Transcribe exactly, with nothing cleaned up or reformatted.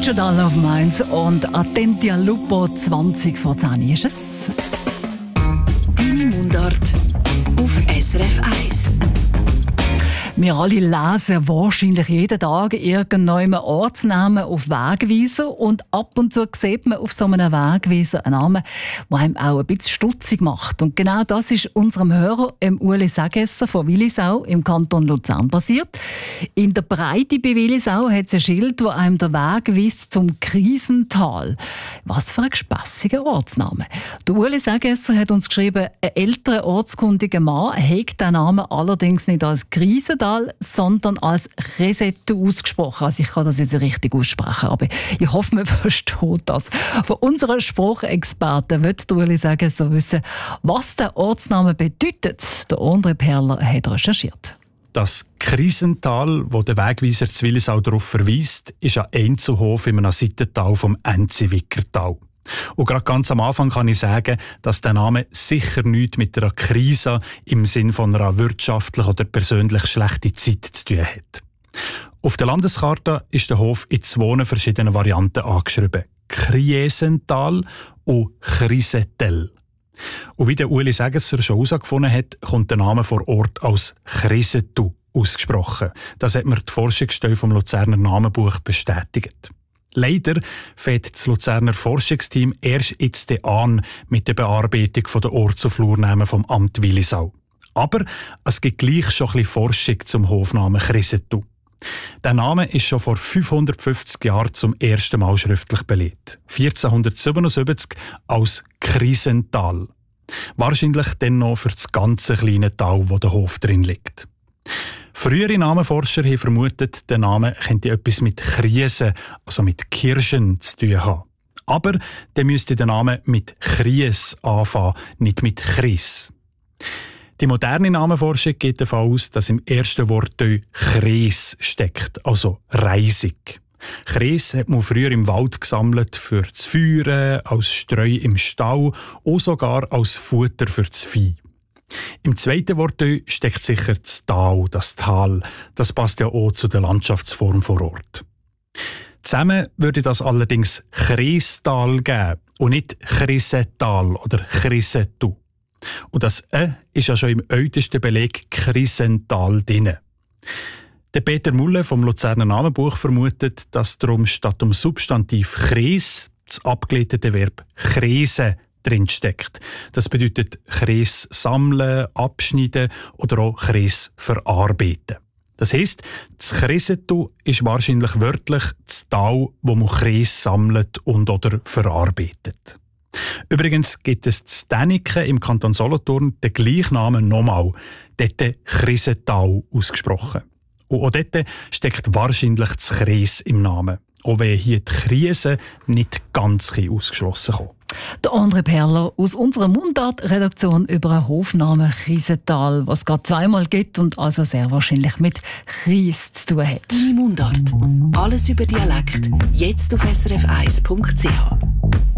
Digital of Minds und Attenti al Lupo, zwanzig vor zehn ist es. Deine Mundart auf S R F eins. Wir alle lesen wahrscheinlich jeden Tag irgendeinen Ortsnamen auf Wegweiser und ab und zu sieht man auf so einem Wegweiser einen Namen, der einem auch ein bisschen stutzig macht. Und genau das ist unserem Hörer, dem Ueli Segesser von Willisau im Kanton Luzern passiert. In der Breite bei Willisau hat es ein Schild, das einem den Weg weist zum Krisental. Was für ein gespässiger Ortsname. Der Ueli Segesser hat uns geschrieben, ein älterer ortskundiger Mann hegt den Namen allerdings nicht als Krisental, sondern als Resetto ausgesprochen. Also ich kann das jetzt richtig aussprechen, aber ich hoffe, man versteht das. Von unseren Sprachexperten wird Ueli Segesser wissen, was der Ortsname bedeutet. Der André Perler hat recherchiert. Das Krisental, wo der Wegweiser zu Willisau darauf verweist, ist ein Einzelhof in einem Seitental vom Enziwikertal. Und gerade ganz am Anfang kann ich sagen, dass der Name sicher nichts mit einer Krise im Sinn von einer wirtschaftlich oder persönlich schlechten Zeit zu tun hat. Auf der Landeskarte ist der Hof in zwei verschiedenen Varianten angeschrieben. Kriesental und Krisetel. Und wie der Ueli Segesser schon herausgefunden hat, kommt der Name vor Ort als Krisetu ausgesprochen. Das hat mir die Forschungsstelle vom Luzerner Namenbuch bestätigt. Leider fängt das Luzerner Forschungsteam erst jetzt an mit der Bearbeitung der Orts- und Flurnamen vom Amt Willisau. Aber es gibt gleich schon ein bisschen Forschung zum Hofnamen Krisetu. Der Name ist schon vor fünfhundertfünfzig Jahren zum ersten Mal schriftlich belegt. vierzehnhundertsiebenundsiebzig als Krisental. Wahrscheinlich dann noch für das ganze kleine Tal, wo der Hof drin liegt. Frühere Namenforscher haben vermutet, der Name könnte etwas mit Krise, also mit Kirschen, zu tun haben. Aber dann müsste der Name mit Kries anfangen, nicht mit Chris. Die moderne Namenforschung geht davon aus, dass im ersten Wort Chres steckt, also Reisig. Chres hat man früher im Wald gesammelt für das Feuern, als Streu im Stall und sogar als Futter für das Vieh. Im zweiten Wort steckt sicher das Tal, das Tal. Das passt ja auch zu der Landschaftsform vor Ort. Zusammen würde das allerdings Chrestal geben und nicht Krisetal oder Krisetu. Und das «ä» ist ja schon im ältesten Beleg Krisental drin. Der Peter Mulle vom Luzerner Namenbuch vermutet, dass darum statt dem Substantiv «chres» das abgeleitete Verb «chrese» drin steckt. Das bedeutet Chres sammeln, abschneiden oder auch Chres verarbeiten. Das heisst, das Krisetu ist wahrscheinlich wörtlich das Tal, wo man Chres sammelt und oder verarbeitet. Übrigens gibt es in Däniken im Kanton Solothurn den gleichen Namen nochmal, dort Krisetal ausgesprochen. Und auch dort steckt wahrscheinlich das Chres im Namen, auch wenn hier die Krise nicht ganz ausgeschlossen kommt. Der André Perler aus unserer Mundart-Redaktion über einen Hofnamen Krisental, was es gerade zweimal gibt und also sehr wahrscheinlich mit Krise zu tun hat. Deine Mundart. Alles über Dialekt. Jetzt auf S R F eins Punkt C H.